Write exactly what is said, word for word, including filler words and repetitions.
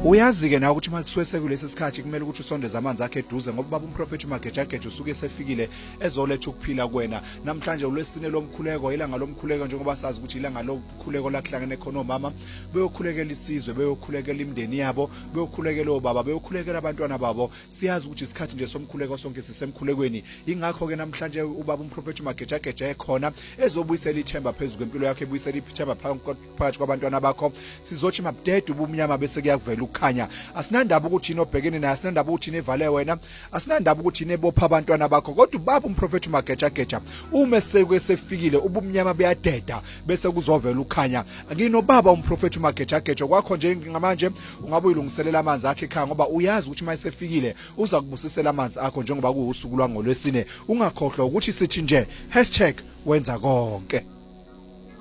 uyazi ke nawe ukuthi makusuwe sekulesi sikhathi kumele ukuthi usondeze amanzi akhe eduze ngoba baba umprofeti uMagejageja usuke sefikile ezoletha ukuphila kuwena namhlanje ulwesine lomkhuleko ilanga lomkhuleko njengoba sazi ukuthi ilanga lomkhuleko lakuhlangene khona omama beyokhulekela isizwe beyokhulekela imndeni yabo beyokhulekela obaba beyokhulekela abantwana babo siyazi ukuthi isikhathi nje somkhuleko sonke sisemkhulekweni ingakho ke namhlanje ubaba umprofeti uMagejageja ekhona ezobuyisela ithemba phezulu kwempilo yakhe ebuyisela ithemba phakathi kwabantwana bakho sizothi mabudede ubumnyama bese kuyakuvela ukukhanya asinandaba ukuthi inobhekene naye asinandaba ukuthi nevale wena asinandaba ukuthi inebopha abantwana bakho kodwa ubaba umprofeti uMagejageja uma seke sefikile ubumnyama buyadeda bese kuzovela ukukhanya nginobaba umprofeti uMagejageja kwakho nje ngamanje ungabe uyilungiselela amanzi akhe ekhaya ngoba uyazi ukuthi mayisefikile uza kubusisela amanzi akho njengoba kuusuku lwangolwesine ungakhohlwa ukuthi sithi nje hashtag wenza konke.